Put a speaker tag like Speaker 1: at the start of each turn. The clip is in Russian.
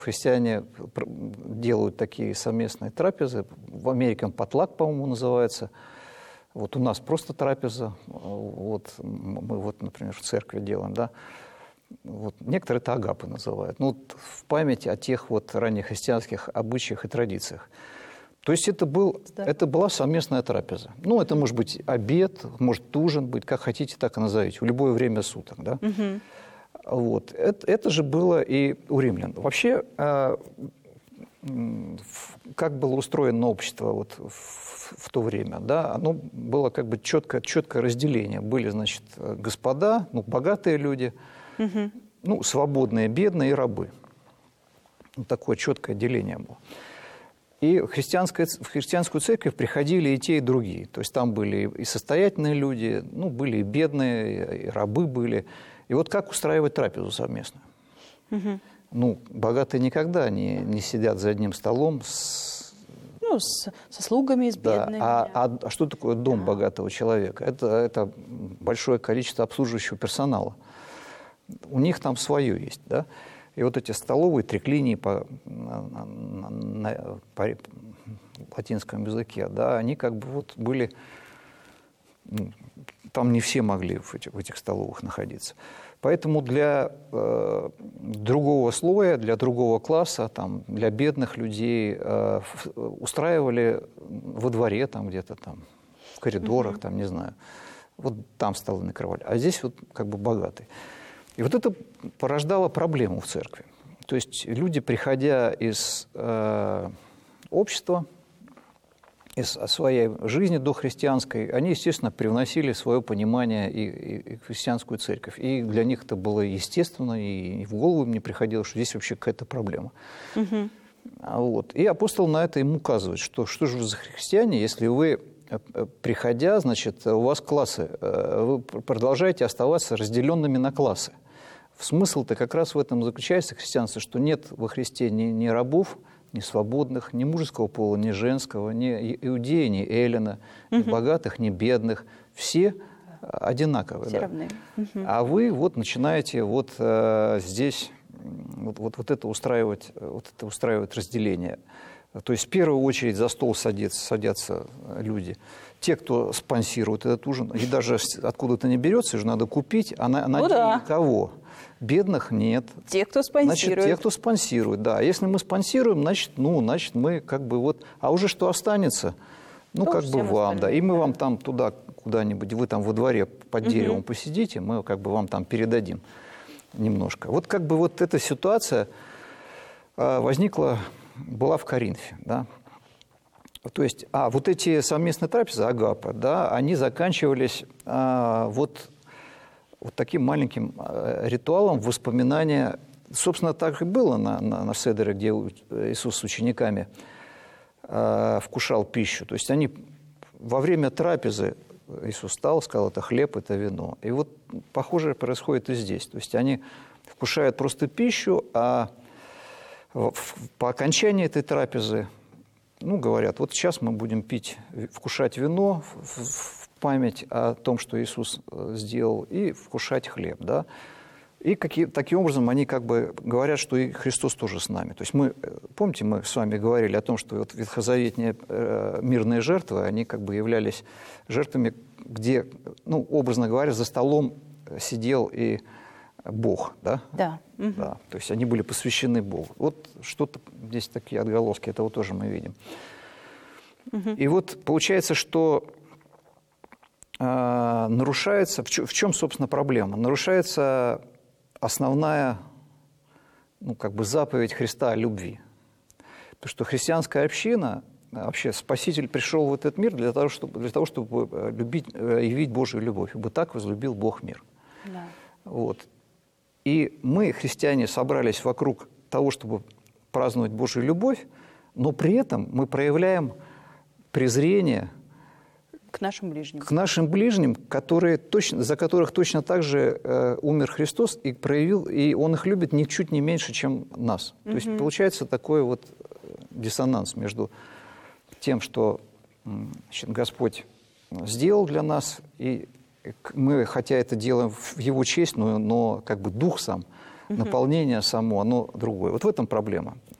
Speaker 1: Христиане делают такие совместные трапезы. В Америке он потлак, по-моему, называется. Вот у нас просто трапеза. Вот мы, вот, например, в церкви делаем, да. Вот. Некоторые это агапы называют. Ну, вот в память о тех вот ранних христианских обычаях и традициях. То есть это была совместная трапеза. Ну, это может быть обед, может ужин быть, как хотите, так и назовите, в любое время суток, да. Вот. Это же было и у римлян. Вообще, как было устроено общество вот в то время, да, оно было как бы четкое разделение. Были, значит, господа, ну, богатые люди, ну, свободные, бедные и рабы. Вот такое четкое деление было. И в христианскую церковь приходили и те, и другие. То есть там были и состоятельные люди, ну, были и бедные, и рабы были. И вот как устраивать трапезу совместную? Ну, богатые никогда не сидят за одним столом
Speaker 2: со слугами, с бедными.
Speaker 1: Да. А что такое дом богатого человека? Это большое количество обслуживающего персонала. У них там свое есть, да? И вот эти столовые триклинии на латинском языке, да, они как бы вот были... Там не все могли в этих столовых находиться. Поэтому для другого слоя, для другого класса, там, для бедных людей устраивали во дворе, там где-то там, в коридорах, там, не знаю. Вот там столы накрывали. А здесь вот как бы богатые. И вот это порождало проблему в церкви. То есть люди, приходя из общества, из своей жизни дохристианской, они, естественно, привносили свое понимание и в христианскую церковь. И для них это было естественно, и в голову им не приходило, что здесь вообще какая-то проблема. Вот. И апостол на это им указывает, что же вы за христиане, если вы, приходя, значит, у вас классы, вы продолжаете оставаться разделенными на классы. Смысл-то как раз в этом заключается, христианство, что нет во Христе ни рабов, ни свободных, ни мужеского пола, ни женского, ни иудея, ни эллина, ни богатых, ни бедных. Все одинаковые.
Speaker 2: Все равны.
Speaker 1: А вы вот начинаете вот здесь вот это устраивать разделение. То есть в первую очередь за стол садятся люди. Те, кто спонсирует этот ужин, и даже откуда-то не берется, же надо купить, а на деньги кого? Бедных нет.
Speaker 2: Те, кто спонсирует.
Speaker 1: Значит, те, кто спонсирует, да. Если мы спонсируем, значит мы как бы вот... А уже что останется, ну, как бы вам, да. И мы вам там туда куда-нибудь, вы там во дворе под деревом посидите, мы как бы вам там передадим немножко. Вот как бы вот эта ситуация была в Коринфе, да. То есть, вот эти совместные трапезы, агапы, да, они заканчивались вот таким маленьким ритуалом воспоминания. Собственно, так и было на Седере, где Иисус с учениками вкушал пищу. То есть они во время трапезы, Иисус встал, сказал, это хлеб, это вино. И вот похоже происходит и здесь. То есть они вкушают просто пищу, а по окончании этой трапезы, ну, говорят, вот сейчас мы будем вкушать вино в память о том, что Иисус сделал, и вкушать хлеб, да. И таким образом они как бы говорят, что и Христос тоже с нами. То есть помните, мы с вами говорили о том, что вот ветхозаветные мирные жертвы, они как бы являлись жертвами, где, ну, образно говоря, за столом сидел и Бог, да?
Speaker 2: Да.
Speaker 1: Да. То есть они были посвящены Богу. Вот что-то здесь такие отголоски этого тоже мы видим. И вот получается, что нарушается... В чем, собственно, проблема? Нарушается основная, ну, как бы заповедь Христа о любви. Потому что христианская община, вообще Спаситель пришел в этот мир для того, чтобы явить Божию любовь. Ибо так возлюбил Бог мир.
Speaker 2: Да.
Speaker 1: Вот. И мы, христиане, собрались вокруг того, чтобы праздновать Божию любовь, но при этом мы проявляем презрение
Speaker 2: к нашим ближним.
Speaker 1: К нашим ближним, за которых точно так же умер Христос и Он их любит ничуть не меньше, чем нас. То есть получается такой вот диссонанс между тем, что, значит, Господь сделал для нас, и мы, хотя это делаем в Его честь, но как бы Дух сам наполнение само, оно другое. Вот в этом проблема.